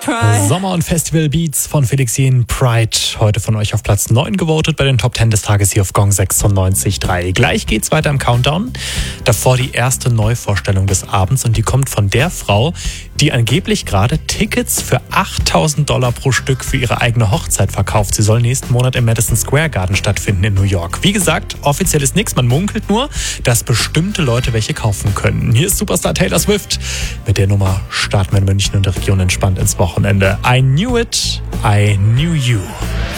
Sommer- und Festival-Beats von Felix Jähn, Pride. Heute von euch auf Platz 9 gewotet bei den Top 10 des Tages hier auf Gong 96.3. Gleich geht's weiter im Countdown. Davor die erste Neuvorstellung des Abends und die kommt von der Frau, die angeblich gerade Tickets für $8.000 pro Stück für ihre eigene Hochzeit verkauft. Sie soll nächsten Monat im Madison Square Garden stattfinden in New York. Wie gesagt, offiziell ist nichts, man munkelt nur, dass bestimmte Leute welche kaufen können. Hier ist Superstar Taylor Swift. Mit der Nummer starten wir in München und der Region entspannt ins Wochenende. I knew it, I knew you.